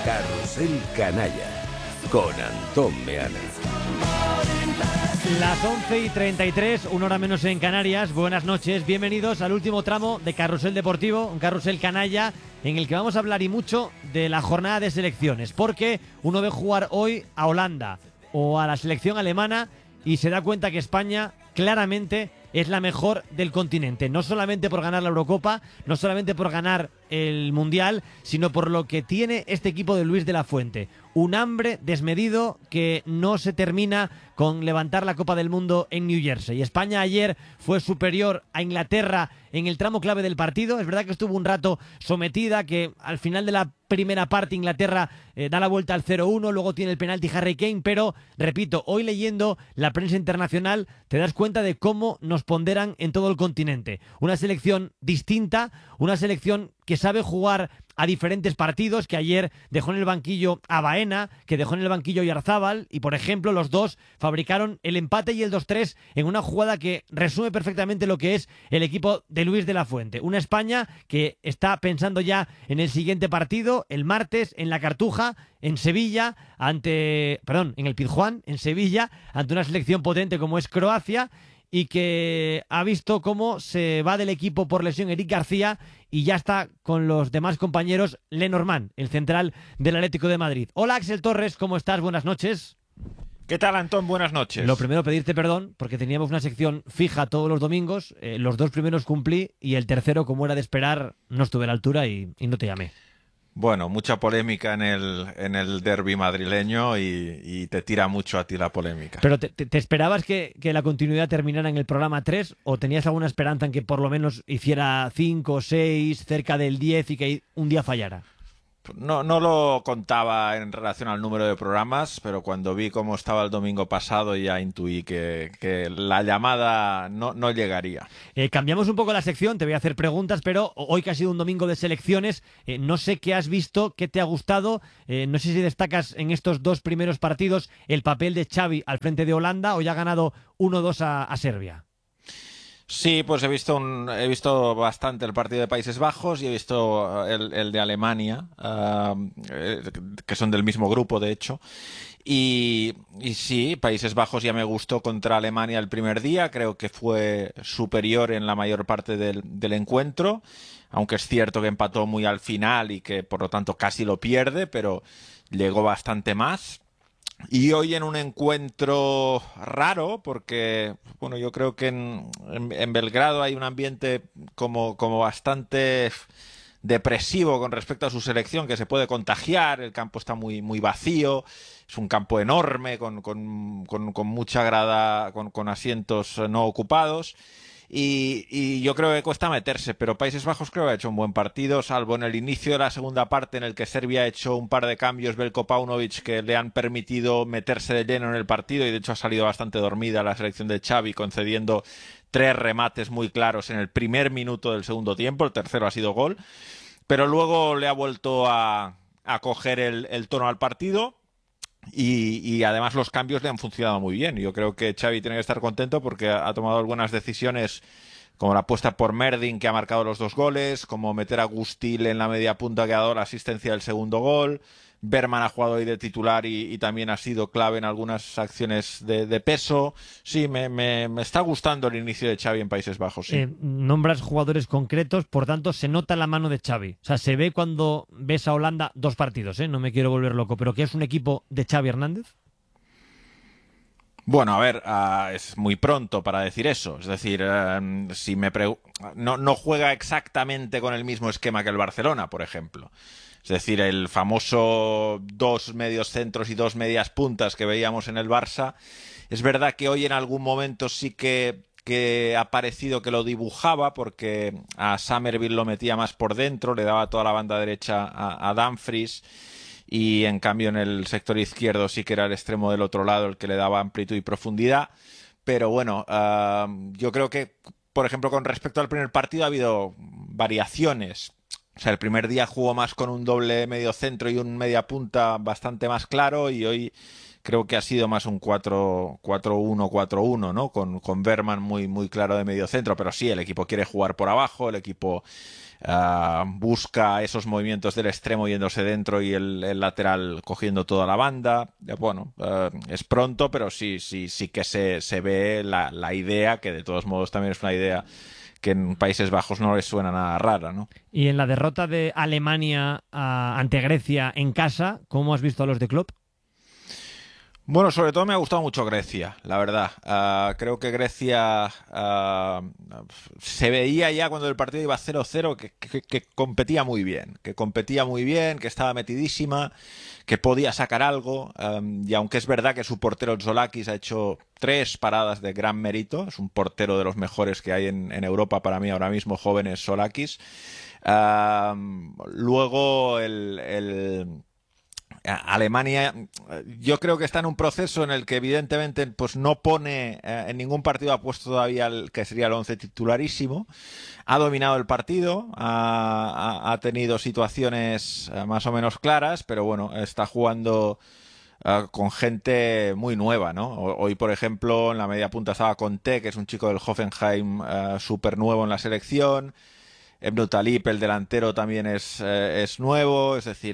Carrusel Canalla con Antón Meana. Las 11:33, una hora menos en Canarias. Buenas noches, bienvenidos al último tramo de Carrusel Deportivo, un Carrusel Canalla en el que vamos a hablar y mucho de la jornada de selecciones, porque uno ve jugar hoy a Holanda o a la selección alemana y se da cuenta que España claramente es la mejor del continente, no solamente por ganar la Eurocopa, no solamente por ganar el Mundial, sino por lo que tiene este equipo de Luis de la Fuente. Un hambre desmedido que no se termina con levantar la Copa del Mundo en New Jersey. España ayer fue superior a Inglaterra en el tramo clave del partido. Es verdad que estuvo un rato sometida, que al final de la primera parte Inglaterra da la vuelta al 0-1, luego tiene el penalti Harry Kane, pero repito, hoy leyendo la prensa internacional te das cuenta de cómo nos ponderan en todo el continente. Una selección distinta, una selección que sabe jugar a diferentes partidos, que ayer dejó en el banquillo a Baena, que dejó en el banquillo a Oyarzábal, y por ejemplo los dos fabricaron el empate y el 2-3 en una jugada que resume perfectamente lo que es el equipo de Luis de la Fuente. Una España que está pensando ya en el siguiente partido, el martes, en la Cartuja, en Sevilla, en el Pizjuán, en Sevilla, ante una selección potente como es Croacia, y que ha visto cómo se va del equipo por lesión Eric García y ya está con los demás compañeros Lenormand, el central del Atlético de Madrid. Hola Axel Torres, ¿cómo estás? Buenas noches. ¿Qué tal, Antón? Buenas noches. Lo primero, pedirte perdón, porque teníamos una sección fija todos los domingos, los dos primeros cumplí y el tercero, como era de esperar, no estuve a la altura y no te llamé. Bueno, mucha polémica en el derbi madrileño y te tira mucho a ti la polémica. ¿Pero te esperabas que la continuidad terminara en el programa 3 o tenías alguna esperanza en que por lo menos hiciera 5, 6, cerca del 10 y que un día fallara? No lo contaba en relación al número de programas, pero cuando vi cómo estaba el domingo pasado ya intuí que la llamada no llegaría. Cambiamos un poco la sección, te voy a hacer preguntas, pero hoy que ha sido un domingo de selecciones, no sé qué has visto, qué te ha gustado, no sé si destacas en estos dos primeros partidos el papel de Xavi al frente de Holanda o ya ha ganado 1-2 a Serbia. Sí, pues he visto bastante el partido de Países Bajos y he visto el de Alemania, que son del mismo grupo, de hecho. Y sí, Países Bajos ya me gustó contra Alemania el primer día, creo que fue superior en la mayor parte del encuentro, aunque es cierto que empató muy al final y que por lo tanto casi lo pierde, pero llegó bastante más. Y hoy en un encuentro raro, porque bueno, yo creo que en Belgrado hay un ambiente como bastante depresivo con respecto a su selección, que se puede contagiar, el campo está muy vacío, es un campo enorme con mucha grada, con asientos no ocupados. Y yo creo que cuesta meterse, pero Países Bajos creo que ha hecho un buen partido, salvo en el inicio de la segunda parte en el que Serbia ha hecho un par de cambios, Veljko Paunovic, que le han permitido meterse de lleno en el partido y de hecho ha salido bastante dormida la selección de Xavi, concediendo 3 remates muy claros en el primer minuto del segundo tiempo, el tercero ha sido gol, pero luego le ha vuelto a coger el tono al partido. Y además los cambios le han funcionado muy bien. Yo creo que Xavi tiene que estar contento porque ha tomado algunas decisiones como la apuesta por Merdin, que ha marcado los 2 goles, como meter a Gustil en la media punta, que ha dado la asistencia del segundo gol. Berman ha jugado hoy de titular y también ha sido clave en algunas acciones de peso. Sí, me está gustando el inicio de Xavi en Países Bajos. Sí. Nombras jugadores concretos, por tanto se nota la mano de Xavi. O sea, se ve cuando ves a Holanda 2 partidos, no me quiero volver loco, pero que es un equipo de Xavi Hernández. Bueno, a ver, es muy pronto para decir eso. Es decir, si no juega exactamente con el mismo esquema que el Barcelona, por ejemplo. Es decir, el famoso 2 medios centros y 2 medias puntas que veíamos en el Barça. Es verdad que hoy en algún momento sí que ha parecido que lo dibujaba, porque a Summerville lo metía más por dentro, le daba toda la banda derecha a Dumfries, y en cambio en el sector izquierdo sí que era el extremo del otro lado el que le daba amplitud y profundidad. Pero bueno, yo creo que, por ejemplo, con respecto al primer partido ha habido variaciones. O sea, el primer día jugó más con un doble medio centro y un media punta bastante más claro, y hoy creo que ha sido más un 4-1, 4-1, ¿no? Con Berman muy claro de medio centro, pero sí, el equipo quiere jugar por abajo, el equipo busca esos movimientos del extremo yéndose dentro y el lateral cogiendo toda la banda. Bueno, es pronto, pero sí que se ve la idea, que de todos modos también es una idea que en Países Bajos no les suena nada rara, ¿no? Y en la derrota de Alemania ante Grecia en casa, ¿cómo has visto a los de Klopp? Bueno, sobre todo me ha gustado mucho Grecia, la verdad. Creo que Grecia se veía ya cuando el partido iba 0-0 que competía muy bien, que estaba metidísima, que podía sacar algo. Y aunque es verdad que su portero Tzolakis ha hecho 3 paradas de gran mérito, es un portero de los mejores que hay en Europa para mí ahora mismo, jóvenes Tzolakis. Luego Alemania, yo creo que está en un proceso en el que evidentemente pues no pone en ningún partido, ha puesto todavía el que sería el 11 titularísimo, ha dominado el partido, ha tenido situaciones más o menos claras, pero bueno, está jugando con gente muy nueva, ¿no? Hoy, por ejemplo, en la media punta estaba Conte, que es un chico del Hoffenheim súper nuevo en la selección. Ebnu Talib, el delantero, también es nuevo, es decir,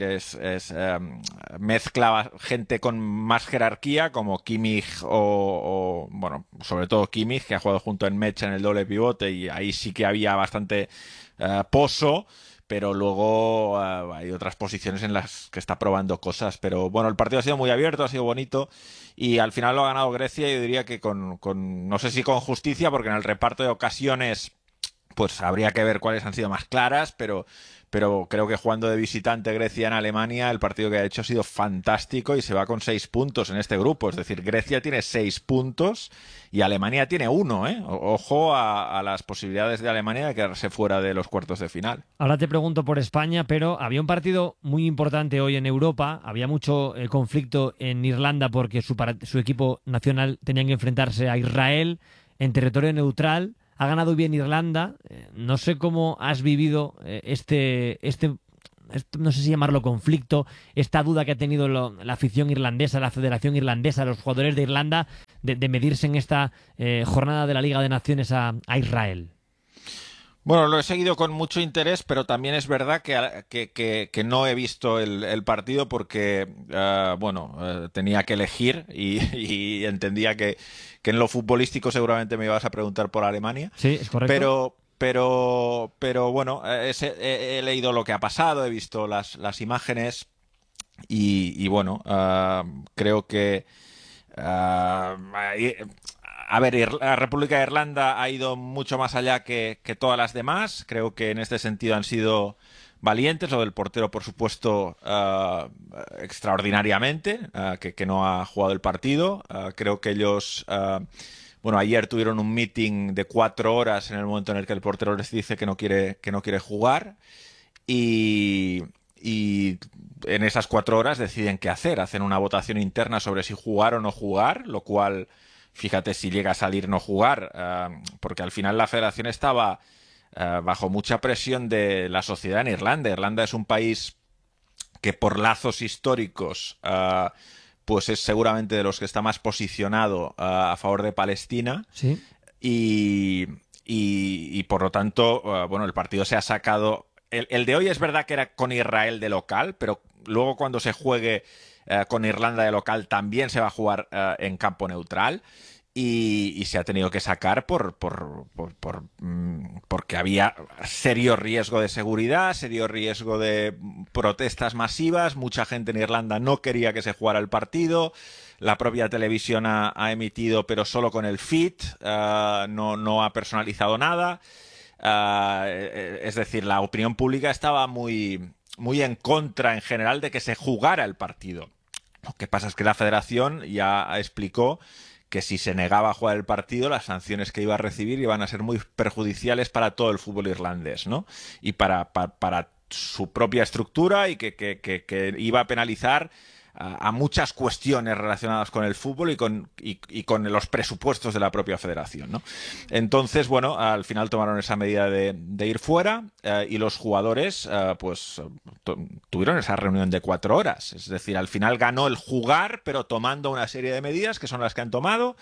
mezcla gente con más jerarquía, como Kimmich bueno, sobre todo Kimmich, que ha jugado junto en Mecha en el doble pivote, y ahí sí que había bastante pozo, pero luego hay otras posiciones en las que está probando cosas. Pero bueno, el partido ha sido muy abierto, ha sido bonito, y al final lo ha ganado Grecia, yo diría que no sé si con justicia, porque en el reparto de ocasiones pues habría que ver cuáles han sido más claras, pero creo que jugando de visitante Grecia en Alemania, el partido que ha hecho ha sido fantástico y se va con 6 puntos en este grupo. Es decir, Grecia tiene 6 puntos y Alemania tiene 1, ¿eh? Ojo a las posibilidades de Alemania de quedarse fuera de los cuartos de final. Ahora te pregunto por España, pero había un partido muy importante hoy en Europa, había mucho conflicto en Irlanda porque su equipo nacional tenía que enfrentarse a Israel en territorio neutral. Ha ganado bien Irlanda. No sé cómo has vivido no sé si llamarlo conflicto, esta duda que ha tenido la afición irlandesa, la Federación Irlandesa, los jugadores de Irlanda, de medirse en esta jornada de la Liga de Naciones a Israel. Bueno, lo he seguido con mucho interés, pero también es verdad que no he visto el partido porque, tenía que elegir y entendía que en lo futbolístico seguramente me ibas a preguntar por Alemania. Sí, es correcto. Pero bueno, he leído lo que ha pasado, he visto las imágenes y bueno, creo que... a ver, la República de Irlanda ha ido mucho más allá que todas las demás. Creo que en este sentido han sido valientes. Lo del portero, por supuesto, extraordinariamente, que no ha jugado el partido. Creo que ellos... ayer tuvieron un meeting de 4 horas en el momento en el que el portero les dice que no quiere jugar. Y en esas 4 horas deciden qué hacer. Hacen una votación interna sobre si jugar o no jugar, lo cual... Fíjate si llega a salir no jugar, porque al final la federación estaba bajo mucha presión de la sociedad en Irlanda. Irlanda es un país que por lazos históricos pues es seguramente de los que está más posicionado a favor de Palestina. Sí. Y por lo tanto, el partido se ha sacado... El de hoy es verdad que era con Israel de local, pero luego cuando se juegue... con Irlanda de local también se va a jugar en campo neutral y se ha tenido que sacar porque había serio riesgo de seguridad, serio riesgo de protestas masivas. Mucha gente en Irlanda no quería que se jugara el partido. La propia televisión ha emitido, pero solo con el feed, no ha personalizado nada. Es decir, la opinión pública estaba muy en contra en general de que se jugara el partido. Lo que pasa es que la federación ya explicó que si se negaba a jugar el partido, las sanciones que iba a recibir iban a ser muy perjudiciales para todo el fútbol irlandés, ¿no? Y para su propia estructura y que iba a penalizar a muchas cuestiones relacionadas con el fútbol y con los presupuestos de la propia federación, ¿no? Entonces, al final tomaron esa medida de ir fuera y los jugadores tuvieron esa reunión de 4 horas. Es decir, al final ganó el jugar, pero tomando una serie de medidas que son las que han tomado: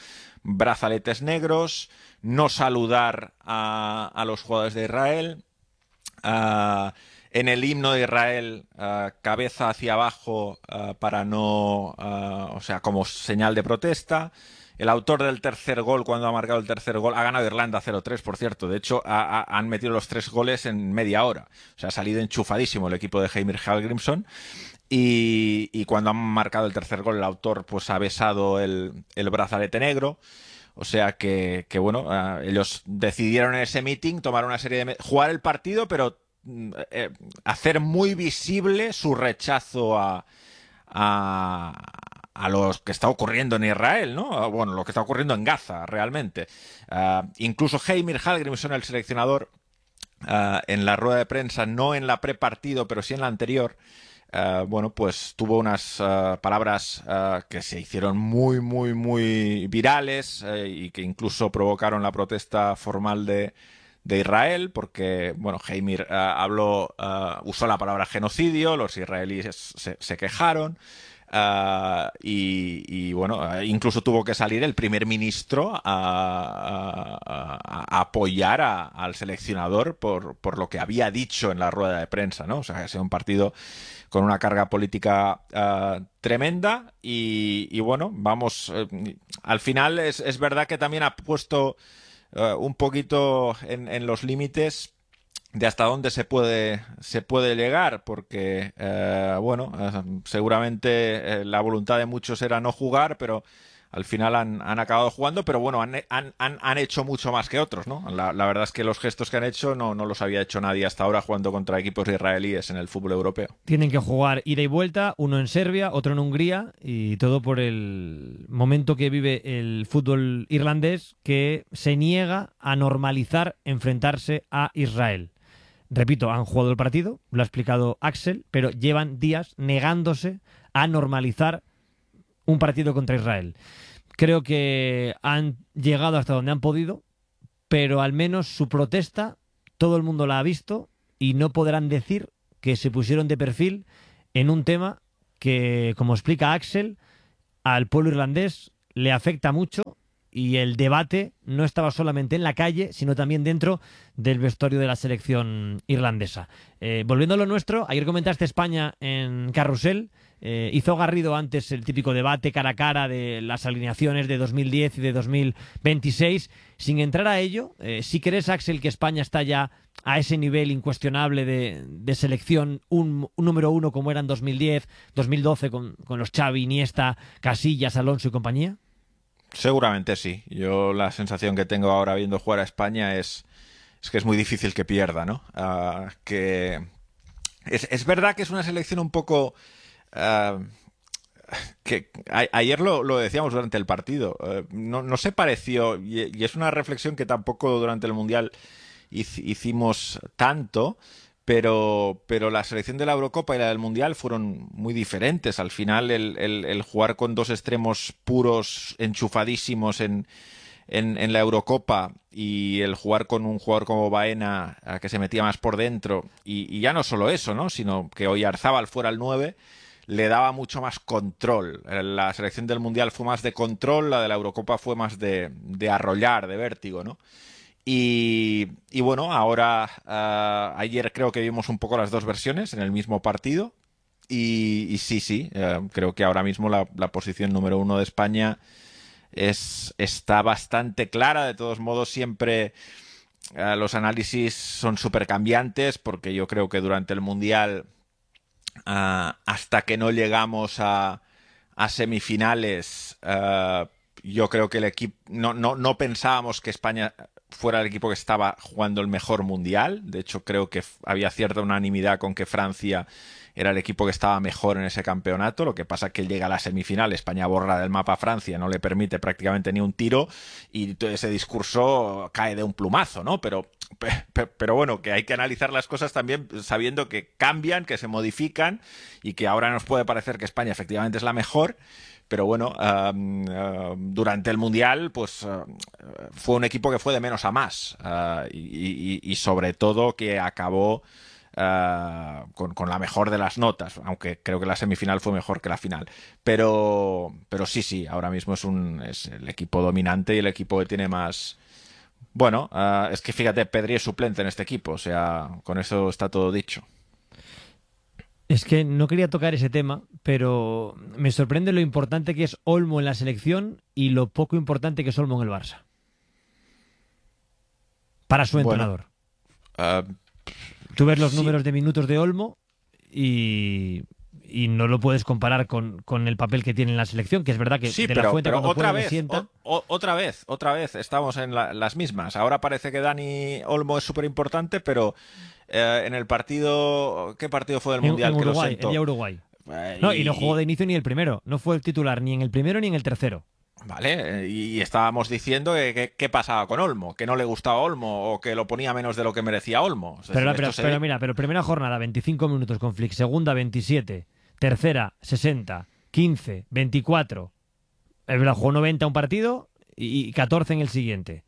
brazaletes negros, no saludar a los jugadores de Israel, En el himno de Israel, cabeza hacia abajo para no, o sea, como señal de protesta. El autor del tercer gol, cuando ha marcado el tercer gol, ha ganado Irlanda 0-3, por cierto. De hecho, han metido los 3 goles en media hora. O sea, ha salido enchufadísimo el equipo de Heimir Hallgrímsson. Y cuando han marcado el tercer gol, el autor pues ha besado el brazalete negro. O sea que bueno, ellos decidieron en ese meeting tomar una serie de... jugar el partido, pero hacer muy visible su rechazo a lo que está ocurriendo en Israel, ¿no? Bueno, lo que está ocurriendo en Gaza, realmente. Incluso Heimir Hallgrímsson, el seleccionador, en la rueda de prensa, no en la prepartido, pero sí en la anterior, bueno, pues tuvo unas palabras que se hicieron muy, muy, muy virales y que incluso provocaron la protesta formal de Israel, porque, bueno, Heimir usó la palabra genocidio, los israelíes se quejaron. Y bueno, incluso tuvo que salir el primer ministro a apoyar al seleccionador por lo que había dicho en la rueda de prensa, ¿no? O sea, que ha sido un partido con una carga política tremenda y bueno, vamos, al final es verdad que también ha puesto un poquito en los límites de hasta dónde se puede llegar, porque bueno, seguramente la voluntad de muchos era no jugar, pero al final han acabado jugando, pero bueno, han hecho mucho más que otros, ¿no? La verdad es que los gestos que han hecho no los había hecho nadie hasta ahora jugando contra equipos israelíes en el fútbol europeo. Tienen que jugar ida y vuelta, uno en Serbia, otro en Hungría, y todo por el momento que vive el fútbol irlandés, que se niega a normalizar enfrentarse a Israel. Repito, han jugado el partido, lo ha explicado Axel, pero llevan días negándose a normalizar un partido contra Israel. Creo que han llegado hasta donde han podido, pero al menos su protesta todo el mundo la ha visto y no podrán decir que se pusieron de perfil en un tema que, como explica Axel, al pueblo irlandés le afecta mucho. Y el debate no estaba solamente en la calle, sino también dentro del vestuario de la selección irlandesa. Volviendo a lo nuestro, ayer comentaste España en Carrusel. Hizo Garrido antes el típico debate cara a cara de las alineaciones de 2010 y de 2026. Sin entrar a ello, ¿sí crees, Axel, que España está ya a ese nivel incuestionable de selección, un número uno como era en 2010, 2012 con los Xavi, Iniesta, Casillas, Alonso y compañía? Seguramente sí. Yo la sensación que tengo ahora viendo jugar a España es que es muy difícil que pierda, ¿no? Que es verdad que es una selección un poco... que ayer lo decíamos durante el partido. No se pareció, y es una reflexión que tampoco durante el Mundial hicimos tanto, pero la selección de la Eurocopa y la del Mundial fueron muy diferentes. Al final el jugar con 2 extremos puros, enchufadísimos en la Eurocopa, y el jugar con un jugador como Baena, que se metía más por dentro, y ya no solo eso, ¿no? Sino que Oyarzábal fuera el 9, le daba mucho más control. La selección del Mundial fue más de control, la de la Eurocopa fue más de arrollar, de vértigo, ¿no? Y bueno, ahora ayer creo que vimos un poco las dos versiones en el mismo partido y sí, creo que ahora mismo la posición número 1 de España está bastante clara. De todos modos, siempre los análisis son súper cambiantes, porque yo creo que durante el Mundial, hasta que no llegamos a semifinales, yo creo que el equipo no pensábamos que España fuera el equipo que estaba jugando el mejor mundial. De hecho, creo que había cierta unanimidad con que Francia era el equipo que estaba mejor en ese campeonato. Lo que pasa es que llega a la semifinal, España borra del mapa a Francia, no le permite prácticamente ni un tiro, y todo ese discurso cae de un plumazo, ¿no? Pero bueno, que hay que analizar las cosas también sabiendo que cambian, que se modifican, y que ahora nos puede parecer que España efectivamente es la mejor. Pero bueno, durante el Mundial pues fue un equipo que fue de menos a más, y sobre todo que acabó con la mejor de las notas, aunque creo que la semifinal fue mejor que la final. Pero sí, ahora mismo es el equipo dominante y el equipo que tiene más Bueno, es que fíjate, Pedri es suplente en este equipo, o sea, con eso está todo dicho. Es que no quería tocar ese tema, pero me sorprende lo importante que es Olmo en la selección y lo poco importante que es Olmo en el Barça. Para su entrenador. Uh, Tú ves los sí. números de minutos de Olmo y no lo puedes comparar con el papel que tiene en la selección, que es verdad que Sí, De La Fuente pero cuando otra puede le vez, sienta. otra vez, estamos en las mismas. Ahora parece que Dani Olmo es súper importante, pero en el partido, ¿qué partido fue del Mundial En que lo Uruguay, sentó? el día Uruguay. No, y no jugó Y, de inicio ni el primero. No fue el titular ni en el primero ni en el tercero. vale, y estábamos diciendo que qué pasaba con Olmo, que no le gustaba Olmo o que lo ponía menos de lo que merecía Olmo. Es decir, Pero mira, primera jornada 25 minutos con Flick, segunda 27, tercera 60, 15, 24. Jugó 90 un partido y 14 en el siguiente.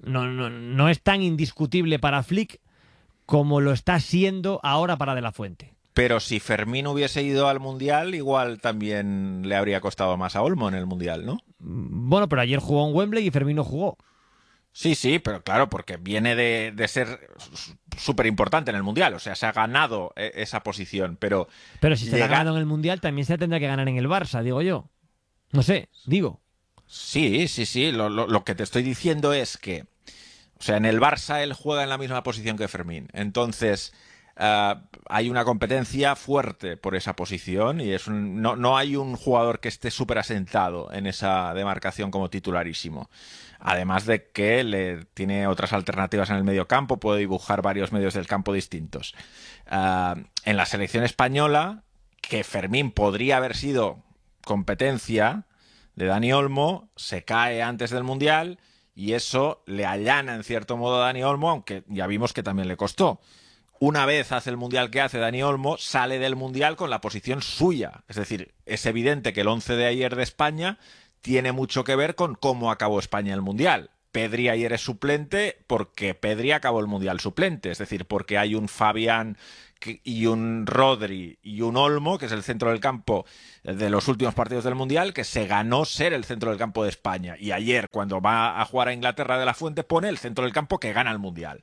No es tan indiscutible para Flick como lo está siendo ahora para De La Fuente. Pero si Fermín hubiese ido al Mundial, igual también le habría costado más a Olmo en el Mundial, ¿no? Bueno, pero ayer jugó en Wembley y Fermín no jugó. Sí, pero claro, porque viene de ser súper importante en el Mundial, o sea, se ha ganado esa posición, pero si se la ha ganado en el Mundial, también se la tendrá que ganar en el Barça, digo yo. No sé, digo. Sí, lo que te estoy diciendo es que, o sea, en el Barça él juega en la misma posición que Fermín, entonces hay una competencia fuerte por esa posición y no hay un jugador que esté súper asentado en esa demarcación como titularísimo. Además de que le tiene otras alternativas en el medio campo, puede dibujar varios medios del campo distintos. En la selección española, que Fermín podría haber sido competencia de Dani Olmo, se cae antes del Mundial y eso le allana en cierto modo a Dani Olmo, aunque ya vimos que también le costó. Una vez hace el Mundial que hace Dani Olmo, sale del Mundial con la posición suya. Es decir, es evidente que el 11 de ayer de España tiene mucho que ver con cómo acabó España el Mundial. Pedri ayer es suplente porque Pedri acabó el Mundial suplente. Es decir, porque hay un Fabián y un Rodri y un Olmo, que es el centro del campo de los últimos partidos del Mundial, que se ganó ser el centro del campo de España. Y ayer, cuando va a jugar a Inglaterra, De La Fuente pone el centro del campo que gana el Mundial.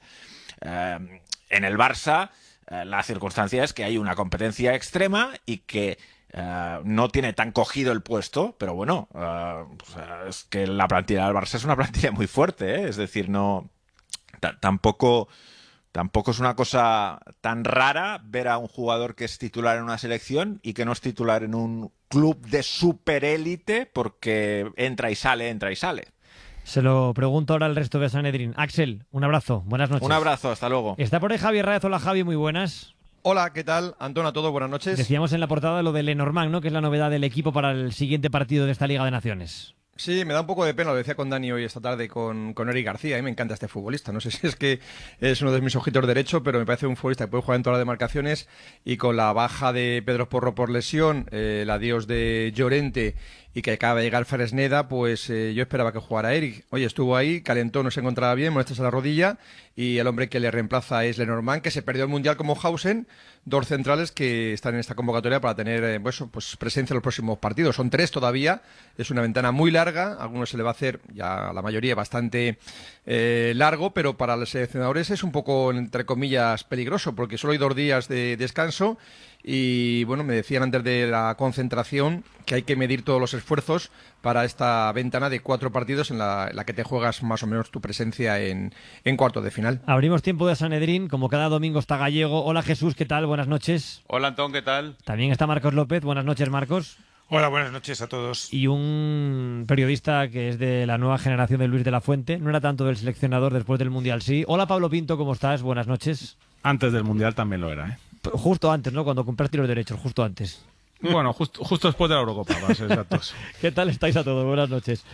En el Barça, la circunstancia es que hay una competencia extrema y que no tiene tan cogido el puesto, pero bueno, es que la plantilla del Barça es una plantilla muy fuerte, ¿eh? Es decir, no tampoco es una cosa tan rara ver a un jugador que es titular en una selección y que no es titular en un club de superélite porque entra y sale. Se lo pregunto ahora al resto de Sanedrín. Axel, un abrazo, buenas noches. Un abrazo, hasta luego. Está por ahí Javi Raez. Hola Javi, muy buenas. Hola, ¿qué tal? Antón, a todos, buenas noches. Decíamos en la portada lo de Lenormand, ¿no? Que es la novedad del equipo para el siguiente partido de esta Liga de Naciones. Sí, me da un poco de pena, lo decía con Dani hoy esta tarde con Eric García. A mí me encanta este futbolista. No sé si es que es uno de mis ojitos derecho, pero me parece un futbolista que puede jugar en todas las demarcaciones y con la baja de Pedro Porro por lesión, el adiós de Llorente y que acaba de llegar Fresneda, pues yo esperaba que jugara Eric. Oye, estuvo ahí, calentó, no se encontraba bien, molestias a la rodilla y el hombre que le reemplaza es Lenormand, que se perdió el Mundial como Hausen, dos centrales que están en esta convocatoria para tener pues presencia en los próximos partidos. Son 3 todavía, es una ventana muy larga, a algunos se le va a hacer, ya a la mayoría, bastante largo, pero para los seleccionadores es un poco, entre comillas, peligroso, porque solo hay 2 días de descanso. Y bueno, me decían antes de la concentración que hay que medir todos los esfuerzos para esta ventana de 4 partidos en la que te juegas más o menos tu presencia en cuartos de final. Abrimos tiempo de Sanedrín, como cada domingo está Gallego. Hola Jesús, ¿qué tal? Buenas noches. Hola Antón, ¿qué tal? También está Marcos López. Buenas noches, Marcos. Hola, buenas noches a todos. Y un periodista que es de la nueva generación de Luis de la Fuente. No era tanto del seleccionador después del Mundial, sí. Hola Pablo Pinto, ¿cómo estás? Buenas noches. Antes del Mundial también lo era, ¿eh? Justo antes, ¿no? Cuando compraste los derechos, justo antes. Bueno, justo después de la Eurocopa, para ser exactos. ¿Qué tal estáis a todos? Buenas noches.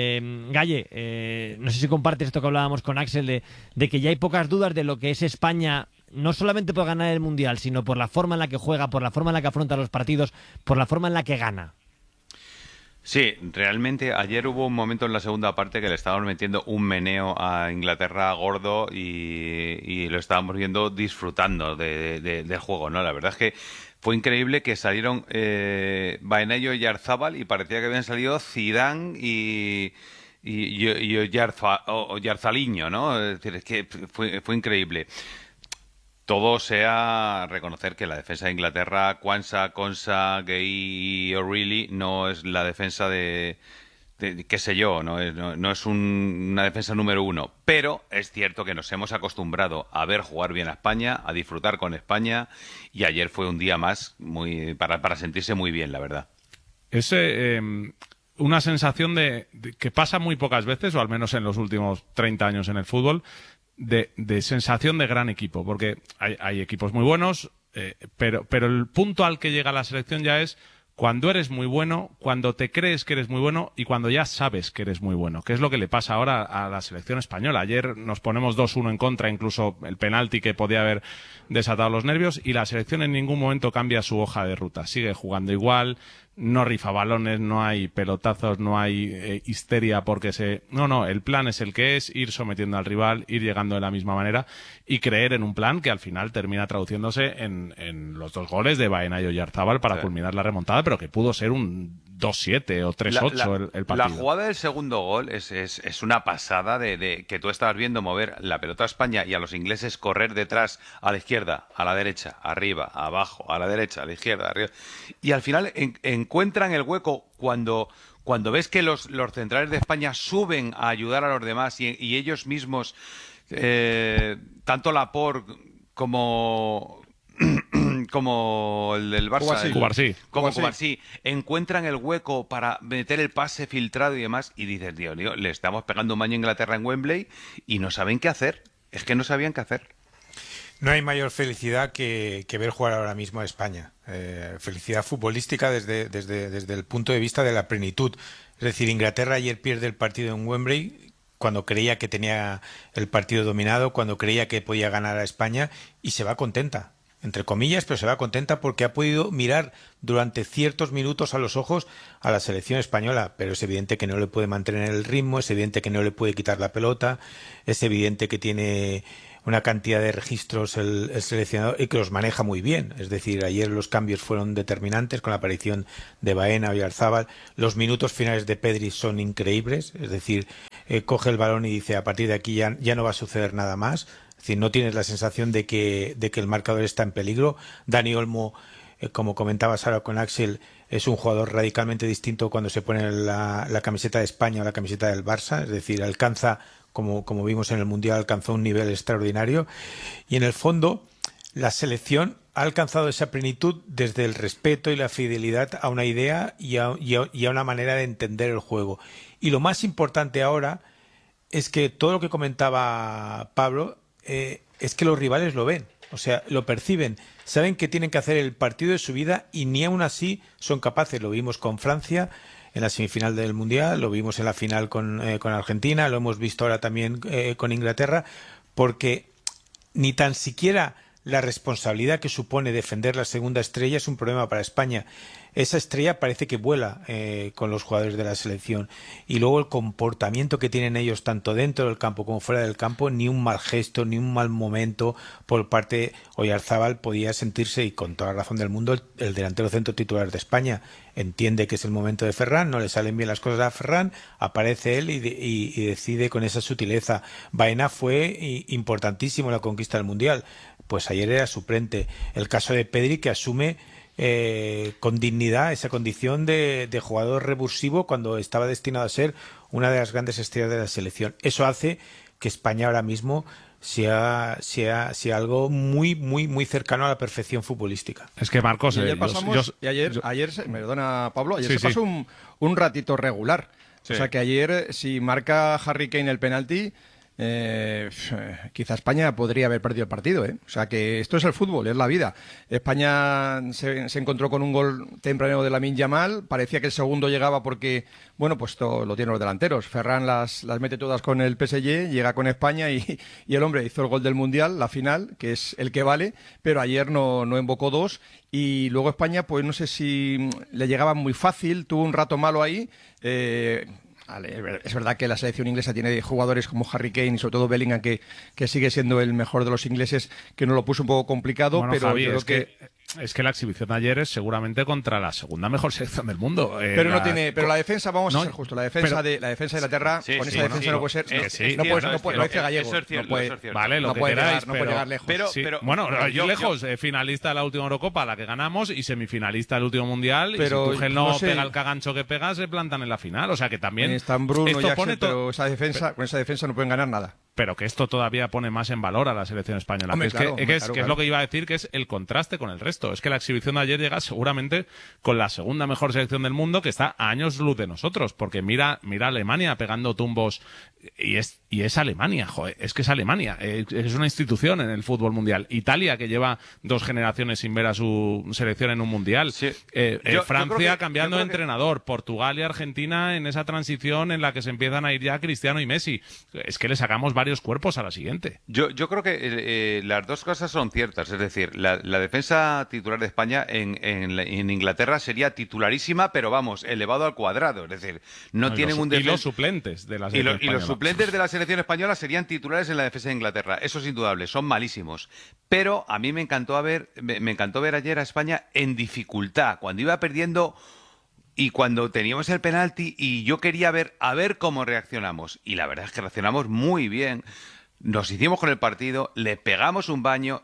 Galle, no sé si compartes esto que hablábamos con Axel, de que ya hay pocas dudas de lo que es España, no solamente por ganar el Mundial, sino por la forma en la que juega, por la forma en la que afronta los partidos, por la forma en la que gana. Sí, realmente ayer hubo un momento en la segunda parte que le estábamos metiendo un meneo a Inglaterra gordo y lo estábamos viendo disfrutando del juego, ¿no? La verdad es que fue increíble que salieron Baenello y Arzábal y parecía que habían salido Zidane y Oyarzaliño, ¿no? Es decir, es que fue increíble. Todo sea reconocer que la defensa de Inglaterra, Quansah, Konsa, Gay y O'Reilly, no es la defensa de qué sé yo, no es una defensa número uno. Pero es cierto que nos hemos acostumbrado a ver jugar bien a España, a disfrutar con España, y ayer fue un día más para sentirse muy bien, la verdad. Es una sensación de que pasa muy pocas veces, o al menos en los últimos 30 años en el fútbol, de sensación de gran equipo, porque hay equipos muy buenos, pero el punto al que llega la selección ya es cuando eres muy bueno, cuando te crees que eres muy bueno y cuando ya sabes que eres muy bueno, que es lo que le pasa ahora a la selección española. Ayer nos ponemos 2-1 en contra, incluso el penalti que podía haber desatado los nervios, y la selección en ningún momento cambia su hoja de ruta, sigue jugando igual, no rifa balones, no hay pelotazos, no hay histeria porque No, el plan es el que es, ir sometiendo al rival, ir llegando de la misma manera y creer en un plan que al final termina traduciéndose en los 2 goles de Baena y Oyarzábal para culminar la remontada, pero que pudo ser un 2-7 o 3-8 el partido. La jugada del segundo gol es una pasada de que tú estabas viendo mover la pelota a España y a los ingleses correr detrás, a la izquierda, a la derecha, arriba, abajo, a la derecha, a la izquierda, arriba. Y al final encuentran el hueco cuando ves que los centrales de España suben a ayudar a los demás y ellos mismos, tanto Laporte como el del Barça, Cubarsí, encuentran el hueco para meter el pase filtrado y demás, y dices, Dios mío, le estamos pegando un baño a Inglaterra en Wembley y no saben qué hacer. Es que no sabían qué hacer. No hay mayor felicidad que ver jugar ahora mismo a España. Felicidad futbolística desde el punto de vista de la plenitud. Es decir, Inglaterra ayer pierde el partido en Wembley cuando creía que tenía el partido dominado, cuando creía que podía ganar a España, y se va contenta, entre comillas, pero se va contenta porque ha podido mirar durante ciertos minutos a los ojos a la selección española, pero es evidente que no le puede mantener el ritmo, es evidente que no le puede quitar la pelota, es evidente que tiene una cantidad de registros el seleccionador y que los maneja muy bien. Es decir, ayer los cambios fueron determinantes con la aparición de Baena, Oyarzábal. Los minutos finales de Pedri son increíbles, es decir, coge el balón y dice, a partir de aquí ya no va a suceder nada más. Es decir, no tienes la sensación de que el marcador está en peligro. Dani Olmo, como comentabas ahora con Axel, es un jugador radicalmente distinto cuando se pone la camiseta de España o la camiseta del Barça. Es decir, alcanza, como vimos en el Mundial, alcanzó un nivel extraordinario. Y en el fondo, la selección ha alcanzado esa plenitud desde el respeto y la fidelidad a una idea y a una manera de entender el juego. Y lo más importante ahora es que todo lo que comentaba Pablo, es que los rivales lo ven, o sea, lo perciben, saben que tienen que hacer el partido de su vida y ni aún así son capaces. Lo vimos con Francia en la semifinal del Mundial, lo vimos en la final con Argentina, lo hemos visto ahora también con Inglaterra, porque ni tan siquiera la responsabilidad que supone defender la segunda estrella es un problema para España. Esa estrella parece que vuela con los jugadores de la selección, y luego el comportamiento que tienen ellos tanto dentro del campo como fuera del campo, ni un mal gesto, ni un mal momento por parte de Oyarzábal. Podía sentirse, y con toda la razón del mundo, el delantero centro titular de España. Entiende que es el momento de Ferran, no le salen bien las cosas a Ferran, aparece él y decide con esa sutileza. Baena fue importantísimo en la conquista del Mundial, pues ayer era suplente. El caso de Pedri, que asume con dignidad esa condición de jugador revulsivo cuando estaba destinado a ser una de las grandes estrellas de la selección. Eso hace que España ahora mismo sea algo muy, muy, muy cercano a la perfección futbolística. Es que Marcos, y ayer perdona Pablo, ayer se pasó un ratito regular. Sí. O sea que ayer, si marca Harry Kane el penalti, quizá España podría haber perdido el partido, ¿eh? O sea que esto es el fútbol, es la vida. España se encontró con un gol temprano de Lamine Yamal, parecía que el segundo llegaba porque, bueno, pues todo lo tienen los delanteros. Ferran las mete todas con el PSG, llega con España y el hombre hizo el gol del Mundial, la final, que es el que vale, pero ayer no invocó dos. Y luego España, pues no sé si le llegaba muy fácil, tuvo un rato malo ahí. Es verdad que la selección inglesa tiene jugadores como Harry Kane y sobre todo Bellingham, que sigue siendo el mejor de los ingleses, que nos lo puso un poco complicado, bueno, pero Javi, yo creo que es que la exhibición de ayer es seguramente contra la segunda mejor selección del mundo. Pero no tiene, pero la defensa, vamos a ser justo, la defensa de Inglaterra, Sí, con sí, esa defensa no puede ser, no dice Gallego, eso es cierto, no puede, eso es cierto. Vale, lo no que puede queráis, llegar, no puede llegar lejos. Bueno, yo- lejos, finalista de la última Eurocopa, la que ganamos, y semifinalista del último Mundial, Pero, y si Tuchel no no sé. pega el cagancho que pega, se plantan en la final. O sea que también Están Bruno, esto Jackson, pone pero esa defensa, con esa defensa no pueden ganar nada. pero que esto todavía pone más en valor a la selección española. Hombre, Que es, claro, que, hombre, es, claro, que es claro. lo que iba a decir, que es el contraste con el resto. Es que la exhibición de ayer llega seguramente con la segunda mejor selección del mundo, que está a años luz de nosotros. Porque mira a Alemania pegando tumbos, y es Alemania, joder, es que es Alemania. Es una institución en el fútbol mundial. Italia, que lleva 2 generaciones sin ver a su selección en un mundial. Sí. Francia Yo creo que- cambiando yo de creo que- entrenador. Portugal y Argentina en esa transición en la que se empiezan a ir ya Cristiano y Messi. Es que le sacamos varios cuerpos a la siguiente. Yo creo que las dos cosas son ciertas. Es decir, la defensa titular de España en Inglaterra sería titularísima, pero vamos, elevado al cuadrado. Es decir, no tienen un Y los defensa. suplentes de la Y, selección los española. suplentes de la selección española serían titulares en la defensa de Inglaterra. Eso es indudable, son malísimos. Pero a mí me encantó ver ayer a España en dificultad, cuando iba perdiendo y cuando teníamos el penalti, y yo quería ver a ver cómo reaccionamos. Y la verdad es que reaccionamos muy bien. Nos hicimos con el partido, le pegamos un baño,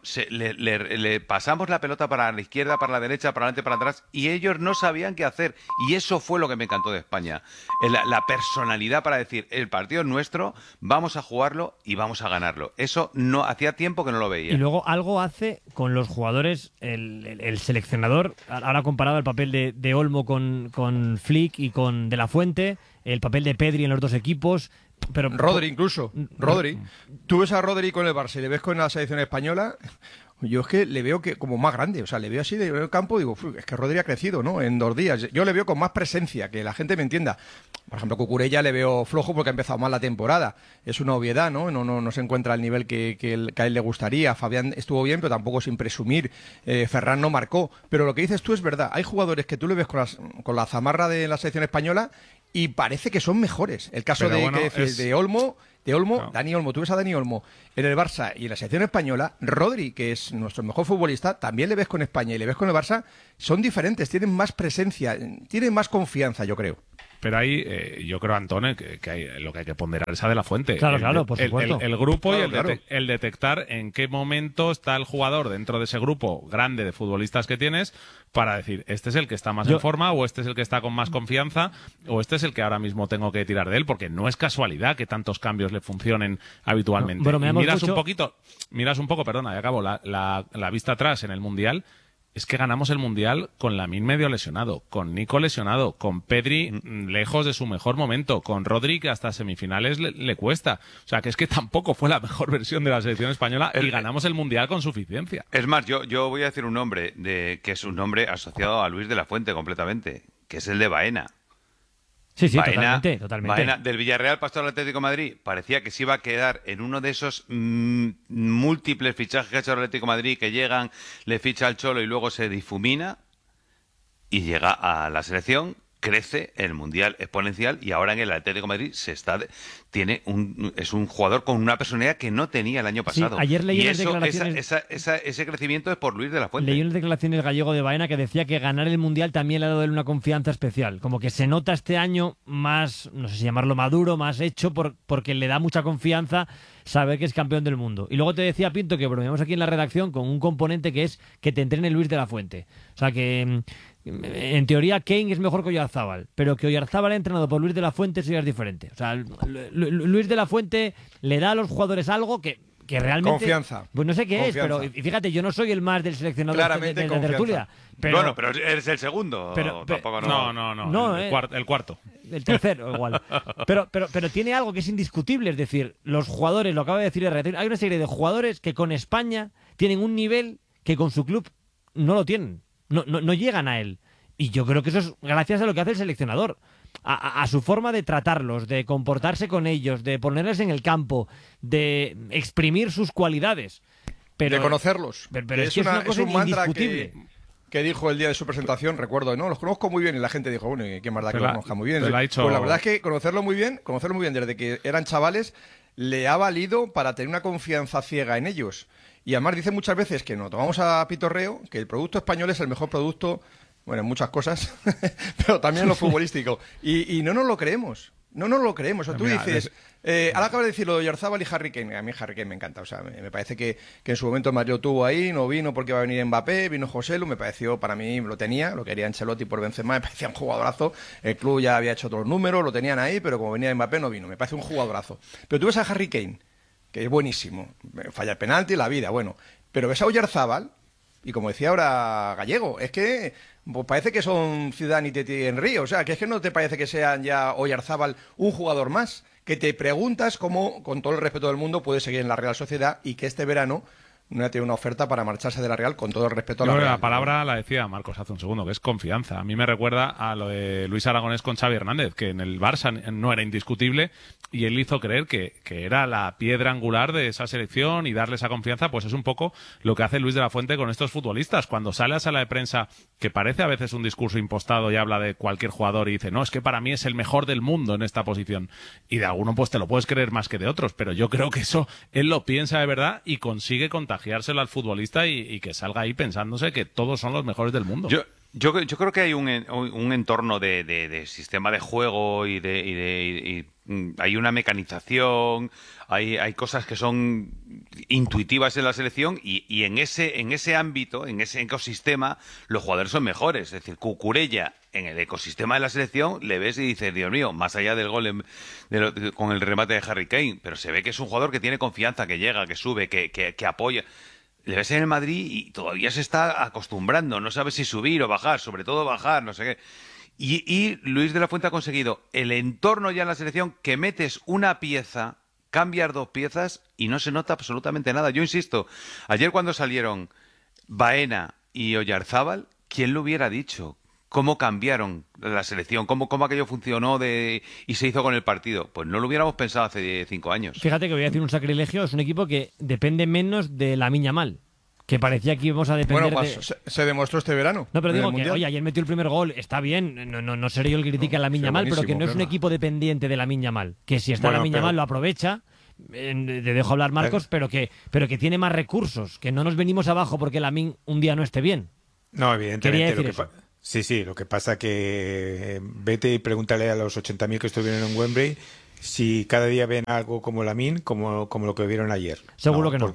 le pasamos la pelota para la izquierda, para la derecha, para adelante, para atrás, y ellos no sabían qué hacer. Y eso fue lo que me encantó de España. La personalidad para decir, el partido es nuestro, vamos a jugarlo y vamos a ganarlo. Eso no hacía tiempo que no lo veía. Y luego algo hace con los jugadores el seleccionador. Ahora comparado el papel de Olmo con Flick y con De La Fuente, el papel de Pedri en los dos equipos. Pero Rodri incluso, Rodri. Tú ves a Rodri con el Barça y le ves con la selección española, yo es que le veo que como más grande, o sea, le veo así de el campo y digo, es que Rodri ha crecido, ¿no? En 2 días. Yo le veo con más presencia, que la gente me entienda. Por ejemplo, Cucurella le veo flojo porque ha empezado mal la temporada. Es una obviedad, ¿no? No se encuentra al nivel que a él le gustaría. Fabián estuvo bien, pero tampoco sin presumir. Ferran no marcó. Pero lo que dices tú es verdad. Hay jugadores que tú le ves con la zamarra de la selección española y parece que son mejores. El caso Pero bueno, de Olmo, No. Dani Olmo, tú ves a Dani Olmo en el Barça y en la selección española. Rodri, que es nuestro mejor futbolista, también le ves con España y le ves con el Barça, son diferentes, tienen más presencia, tienen más confianza, yo creo. Pero ahí, yo creo, Antone, lo que hay que ponderar es a De La Fuente. Claro, por supuesto. El grupo Claro, y claro. el detectar en qué momento está el jugador dentro de ese grupo grande de futbolistas que tienes para decir, este es el que está más en forma, o este es el que está con más confianza, o este es el que ahora mismo tengo que tirar de él, porque no es casualidad que tantos cambios le funcionen habitualmente. No, bromeamos y mucho. miras un poco, perdona, ya acabo, la vista atrás en el Mundial. Es que ganamos el Mundial con Lamine medio lesionado, con Nico lesionado, con Pedri lejos de su mejor momento, con Rodri que hasta semifinales le cuesta. O sea, que es que tampoco fue la mejor versión de la selección española y ganamos el Mundial con suficiencia. Es más, yo voy a decir un nombre que es un nombre asociado a Luis de la Fuente completamente, que es el de Baena. Sí, Baena, totalmente. Baena, del Villarreal pasó al Atlético de Madrid. Parecía que se iba a quedar en uno de esos múltiples fichajes que ha hecho el Atlético de Madrid, que llegan, le ficha al Cholo y luego se difumina, y llega a la selección, crece en el Mundial exponencial, y ahora en el Atlético de Madrid es un jugador con una personalidad que no tenía el año pasado. Ayer leí y unas eso, declaraciones- ese crecimiento es por Luis de la Fuente. Leí unas declaraciones Gallego de Baena que decía que ganar el Mundial también le ha dado a él una confianza especial. Como que se nota este año más, no sé si llamarlo maduro, más hecho, porque le da mucha confianza saber que es campeón del mundo. Y luego te decía, Pinto, que bromeamos aquí en la redacción con un componente que es que te entrene Luis de la Fuente. O sea que, en teoría, Kane es mejor que Oyarzábal, pero que Oyarzábal entrenado por Luis de la Fuente eso ya es diferente. O sea, Luis de la Fuente le da a los jugadores algo que realmente... Confianza. Pues no sé qué Confianza. es, pero y fíjate, yo no soy el más del seleccionador Claramente de confianza. tertulia. Pero, Bueno, pero eres el segundo. Tampoco No, el cuarto. el tercero, igual. Pero tiene algo que es indiscutible, es decir, los jugadores, lo acaba de decir el hay una serie de jugadores que con España tienen un nivel que con su club no lo tienen, no llegan a él. Y yo creo que eso es gracias a lo que hace el seleccionador, a su forma de tratarlos, de comportarse con ellos, de ponerles en el campo, de exprimir sus cualidades. Pero, de conocerlos. Pero es que es una cosa un mantra indiscutible. que dijo el día de su presentación, recuerdo, ¿no? Los conozco muy bien, y la gente dijo, bueno, ¿y qué más da que Te los la- conozca muy bien? te la ha dicho- Pues la verdad es que conocerlo muy bien, desde que eran chavales, le ha valido para tener una confianza ciega en ellos. Y además dice muchas veces que nos tomamos a pitorreo, que el producto español es el mejor producto, bueno, en muchas cosas, pero también en lo futbolístico. Y no nos lo creemos. No nos lo creemos. O sea, tú dices, ahora acabas de decir lo de Oyarzábal y Harry Kane. A mí Harry Kane me encanta. O sea, me parece que en su momento Madrid lo tuvo ahí, no vino porque iba a venir Mbappé, vino Joselu, me pareció, para mí lo quería Ancelotti por Benzema, me parecía un jugadorazo. El club ya había hecho otros números, lo tenían ahí, pero como venía Mbappé no vino. Me parece un jugadorazo. Pero tú ves a Harry Kane, que es buenísimo, falla el penalti, la vida, bueno. Pero ves a Oyarzábal, y como decía ahora Gallego, es que pues parece que son Zidane y Teti Henry, o sea, que es que no te parece que sean ya Oyarzábal un jugador más, que te preguntas cómo, con todo el respeto del mundo, puede seguir en la Real Sociedad y que este verano no tiene una oferta para marcharse de la Real, con todo el respeto a la Real. La palabra la decía Marcos hace un segundo, que es confianza. A mí me recuerda a lo de Luis Aragonés con Xavi Hernández, que en el Barça no era indiscutible y él hizo creer que era la piedra angular de esa selección y darle esa confianza. Pues es un poco lo que hace Luis de la Fuente con estos futbolistas. Cuando sale a sala de prensa, que parece a veces un discurso impostado y habla de cualquier jugador y dice, no, es que para mí es el mejor del mundo en esta posición. Y de alguno pues te lo puedes creer más que de otros, pero yo creo que eso él lo piensa de verdad y consigue contagiárselo al futbolista y que salga ahí pensándose que todos son los mejores del mundo. Yo creo que hay un entorno de sistema de juego y hay una mecanización, hay cosas que son intuitivas en la selección y en ese ámbito, en ese ecosistema, los jugadores son mejores. Es decir, Cucurella en el ecosistema de la selección le ves y dices, Dios mío, más allá del gol con el remate de Harry Kane, pero se ve que es un jugador que tiene confianza, que llega, que sube, que apoya. Le ves en el Madrid y todavía se está acostumbrando, no sabe si subir o bajar, sobre todo bajar, no sé qué. Y Luis de la Fuente ha conseguido el entorno ya en la selección, que metes una pieza, cambias dos piezas y no se nota absolutamente nada. Yo insisto, ayer cuando salieron Baena y Oyarzábal, ¿quién lo hubiera dicho? ¿Cómo cambiaron la selección? ¿Cómo aquello funcionó y se hizo con el partido? Pues no lo hubiéramos pensado hace 5 años. Fíjate que voy a decir un sacrilegio, es un equipo que depende menos de Lamine Yamal, que parecía que íbamos a depender se demostró este verano. No, pero digo que, oye, ayer metió el primer gol, está bien, no seré yo el que critique a Lamine Yamal, pero que no es un equipo dependiente de Lamine Yamal, que si está Lamine Yamal lo aprovecha. Te dejo hablar, Marcos, pero que tiene más recursos, que no nos venimos abajo porque Lamine un día no esté bien. No, evidentemente. Sí, lo que pasa que vete y pregúntale a los 80.000 que estuvieron en Wembley si cada día ven algo como Lamine, como lo que vieron ayer. Seguro que no.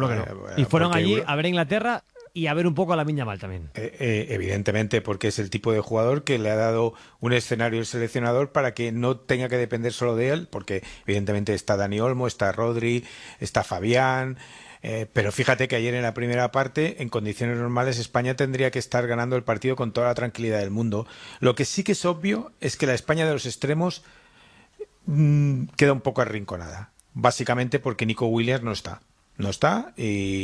Y fueron allí a ver a Inglaterra y a ver un poco a Lamine Yamal también. Evidentemente, porque es el tipo de jugador que le ha dado un escenario el seleccionador para que no tenga que depender solo de él, porque evidentemente está Dani Olmo, está Rodri, está Fabián. Pero fíjate que ayer en la primera parte, en condiciones normales, España tendría que estar ganando el partido con toda la tranquilidad del mundo. Lo que sí que es obvio es que la España de los extremos queda un poco arrinconada. Básicamente porque Nico Williams no está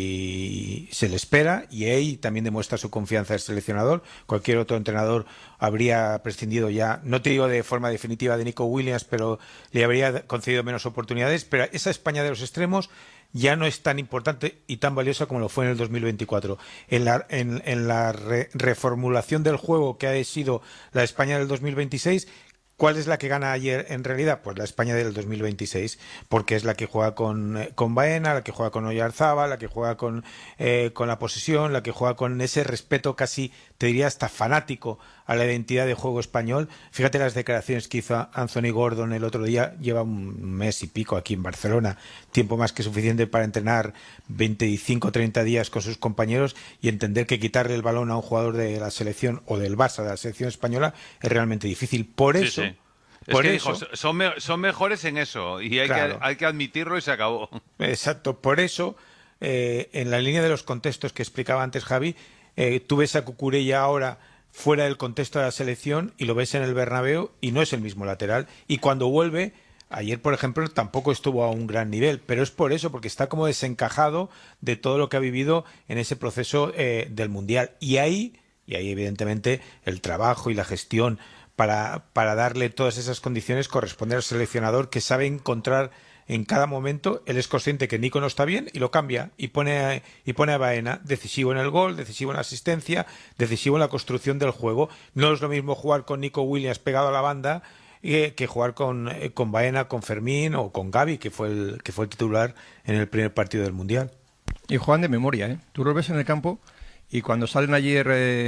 y se le espera, y ahí también demuestra su confianza el seleccionador. Cualquier otro entrenador habría prescindido ya, no te digo de forma definitiva de Nico Williams, pero le habría concedido menos oportunidades. Pero esa España de los extremos ya no es tan importante y tan valiosa como lo fue en el 2024. En la reformulación del juego que ha sido la España del 2026, ¿cuál es la que gana ayer en realidad? Pues la España del 2026, porque es la que juega con Baena, la que juega con Oyarzábal, la que juega con la posesión, la que juega con ese respeto casi, te diría, hasta fanático a la identidad de juego español. Fíjate las declaraciones que hizo Anthony Gordon el otro día, lleva un mes y pico aquí en Barcelona, tiempo más que suficiente para entrenar 25 o 30 días con sus compañeros y entender que quitarle el balón a un jugador de la selección o del Barça, de la selección española, es realmente difícil. Por eso... Sí. Dijo, son mejores en eso y hay que admitirlo y se acabó. Exacto, por eso, en la línea de los contextos que explicaba antes Javi, tú ves a Cucurella ahora fuera del contexto de la selección y lo ves en el Bernabéu y no es el mismo lateral. Y cuando vuelve, ayer por ejemplo tampoco estuvo a un gran nivel, pero es por eso, porque está como desencajado de todo lo que ha vivido en ese proceso del Mundial. Y ahí evidentemente el trabajo y la gestión para darle todas esas condiciones corresponde al seleccionador, que sabe encontrar en cada momento. Él es consciente que Nico no está bien y lo cambia y pone a Baena decisivo en el gol, decisivo en la asistencia, decisivo en la construcción del juego. No es lo mismo jugar con Nico Williams pegado a la banda que jugar con Baena, con Fermín o con Gavi, que fue el titular en el primer partido del Mundial. Y juegan de memoria, ¿eh? Tú los ves en el campo y cuando salen ayer,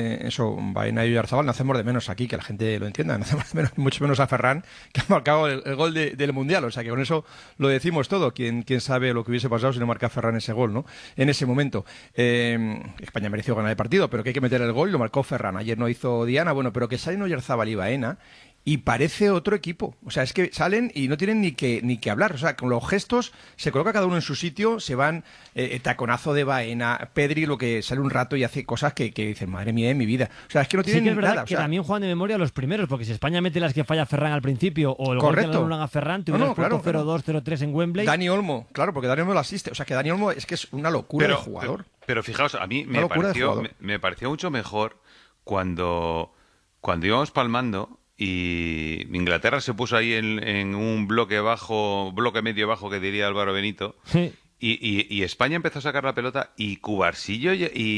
Baena y Oyarzabal, no hacemos de menos aquí, que la gente lo entienda, no hacemos de menos, mucho menos a Ferran, que ha marcado el gol del Mundial. O sea, que con eso lo decimos todo. ¿Quién sabe lo que hubiese pasado si no marca Ferran ese gol, ¿no? En ese momento. España mereció ganar el partido, pero que hay que meter el gol y lo marcó Ferran. Ayer no hizo Diana, bueno, pero que salen Oyarzabal y Baena y parece otro equipo. O sea, es que salen y no tienen ni que hablar. O sea, con los gestos se coloca cada uno en su sitio, se van, taconazo de Baena, Pedri, lo que sale un rato y hace cosas que dicen, madre mía de mi vida. O sea, es que no tienen sí que es verdad nada. Que también juegan de memoria los primeros, porque si España mete las que falla Ferran al principio o el gol que le anulan a Ferran, te hubieras puesto 0-2, 0-3 en Wembley. Dani Olmo, claro, porque Dani Olmo lo asiste. O sea, que Dani Olmo es que es una locura de jugador. Pero fijaos, a mí me pareció mucho mejor cuando íbamos palmando y Inglaterra se puso ahí en un bloque medio bajo, que diría Álvaro Benito, Sí. y España empezó a sacar la pelota y Cubarsí